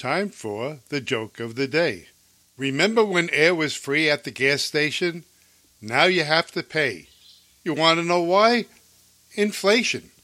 Time for the joke of the day. Remember when air was free at the gas station? Now you have to pay. You want to know why? Inflation.